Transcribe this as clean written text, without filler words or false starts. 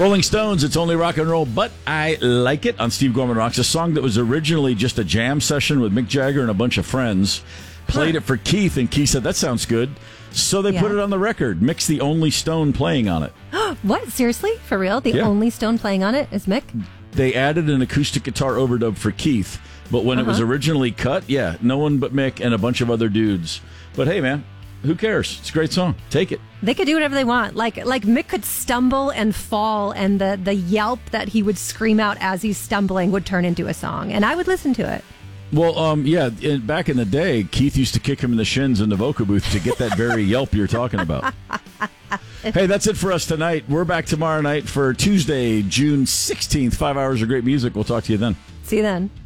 Rolling Stones, It's Only Rock and Roll, but I Like It on Steve Gorman Rocks, a song that was originally just a jam session with Mick Jagger and a bunch of friends. Played it for Keith, and Keith said, that sounds good. So they put it on the record. Mick's the only Stone playing on it. What? Seriously? For real? The only Stone playing on it is Mick? They added an acoustic guitar overdub for Keith, but when it was originally cut, no one but Mick and a bunch of other dudes. But hey, man, who cares? It's a great song. Take it. They could do whatever they want. Like Mick could stumble and fall, and the yelp that he would scream out as he's stumbling would turn into a song, and I would listen to it. Well, back in the day, Keith used to kick him in the shins in the vocal booth to get that very yelp you're talking about. Hey, that's it for us tonight. We're back tomorrow night for Tuesday, June 16th. 5 hours of great music. We'll talk to you then. See you then.